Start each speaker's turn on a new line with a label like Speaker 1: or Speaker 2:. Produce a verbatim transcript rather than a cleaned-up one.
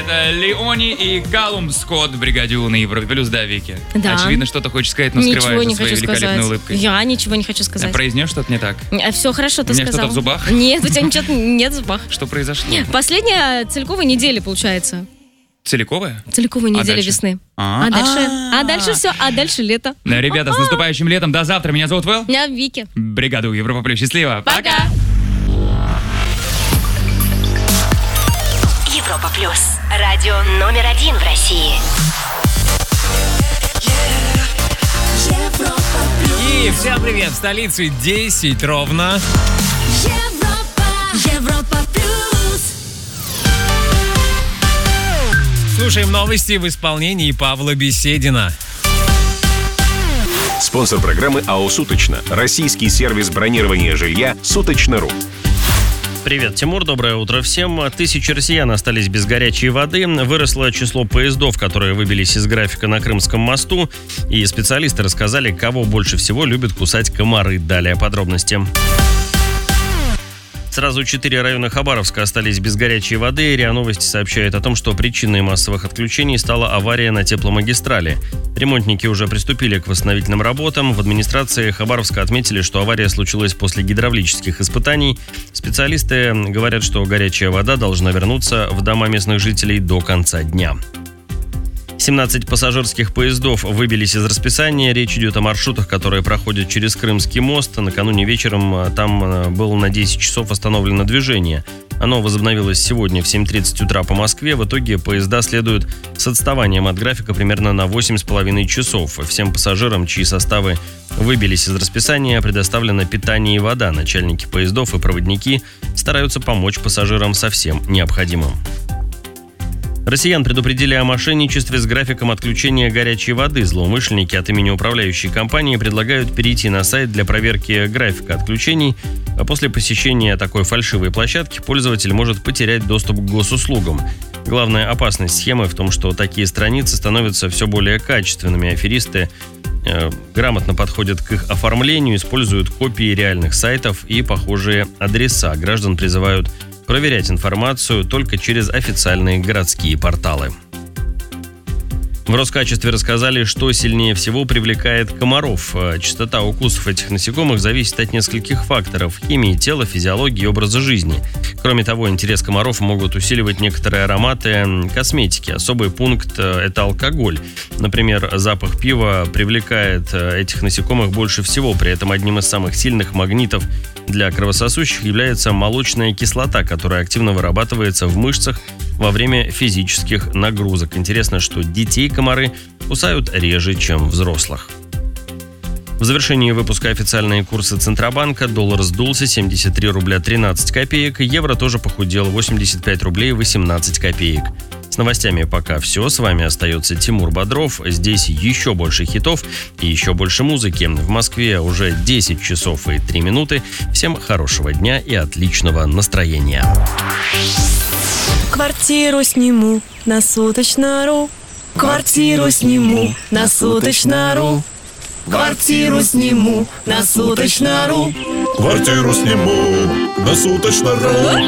Speaker 1: Это Леони и Галум Скотт в бригаде У на Европе плюс, да, Вики?
Speaker 2: Да.
Speaker 1: Очевидно, что-то хочешь сказать, но
Speaker 2: Ничего
Speaker 1: скрываешь
Speaker 2: не
Speaker 1: за своей
Speaker 2: хочу
Speaker 1: великолепной
Speaker 2: сказать.
Speaker 1: улыбкой.
Speaker 2: Я ничего не хочу сказать.
Speaker 1: Произнешь что-то не так?
Speaker 2: А, все хорошо, ты
Speaker 1: У меня
Speaker 2: сказал.
Speaker 1: что-то в зубах?
Speaker 2: Нет, у тебя ничего нет в зубах.
Speaker 1: Что произошло?
Speaker 2: Последняя целиковая неделя, получается.
Speaker 1: Целиковая?
Speaker 2: Целиковая неделя
Speaker 1: дальше?
Speaker 2: весны.
Speaker 1: А,
Speaker 2: А дальше?
Speaker 1: А.
Speaker 2: А дальше все, а дальше лето.
Speaker 1: Да, ребята, с наступающим летом. До завтра. Меня зовут Вэл.
Speaker 2: Я Вики.
Speaker 1: Бригаду Европа плюс. Счастливо.
Speaker 2: Пока.
Speaker 3: Европа плюс. Радио номер один в России.
Speaker 4: И всем привет! В столице десять ровно.
Speaker 5: Европа, Европа плюс.
Speaker 4: Слушаем новости в исполнении Павла Беседина.
Speaker 6: Спонсор программы АО «Суточно». Российский сервис бронирования жилья «Суточно.ру».
Speaker 7: Привет, Тимур, доброе утро всем. Тысячи россиян остались без горячей воды. Выросло число поездов, которые выбились из графика на Крымском мосту. И специалисты рассказали, кого больше всего любят кусать комары. Далее подробности. Сразу четыре района Хабаровска остались без горячей воды. РИА Новости сообщает о том, что причиной массовых отключений стала авария на тепломагистрали. Ремонтники уже приступили к восстановительным работам. В администрации Хабаровска отметили, что авария случилась после гидравлических испытаний. Специалисты говорят, что горячая вода должна вернуться в дома местных жителей до конца дня. семнадцать пассажирских поездов выбились из расписания. Речь идет о маршрутах, которые проходят через Крымский мост. Накануне вечером там было на десять часов остановлено движение. Оно возобновилось сегодня в семь тридцать утра по Москве. В итоге поезда следуют с отставанием от графика примерно на восемь с половиной часов. Всем пассажирам, чьи составы выбились из расписания, предоставлено питание и вода. Начальники поездов и проводники стараются помочь пассажирам со всем необходимым. Россиян предупредили о мошенничестве с графиком отключения горячей воды. Злоумышленники от имени управляющей компании предлагают перейти на сайт для проверки графика отключений. А после посещения такой фальшивой площадки пользователь может потерять доступ к госуслугам. Главная опасность схемы в том, что такие страницы становятся все более качественными. Аферисты э, грамотно подходят к их оформлению, используют копии реальных сайтов и похожие адреса. Граждан призывают проверять информацию только через официальные городские порталы. В Роскачестве рассказали, что сильнее всего привлекает комаров. Частота укусов этих насекомых зависит от нескольких факторов: химии тела, физиологии и образа жизни. Кроме того, интерес комаров могут усиливать некоторые ароматы косметики. Особый пункт – это алкоголь. Например, запах пива привлекает этих насекомых больше всего. При этом одним из самых сильных магнитов для кровососущих является молочная кислота, которая активно вырабатывается в мышцах во время физических нагрузок. Интересно, что детей комары кусают реже, чем взрослых. В завершении выпуска официальные курсы Центробанка. Доллар сдулся семьдесят три рубля тринадцать копеек. Евро тоже похудел восемьдесят пять рублей восемнадцать копеек. С новостями пока все. С вами остается Тимур Бодров. Здесь еще больше хитов и еще больше музыки. В Москве уже десять часов и три минуты. Всем хорошего дня и отличного настроения.
Speaker 5: Квартиру сниму на Суточно.ру. Квартиру сниму на Суточно.ру. Квартиру сниму на Суточно.ру.
Speaker 8: Квартиру сниму на Суточно.ру.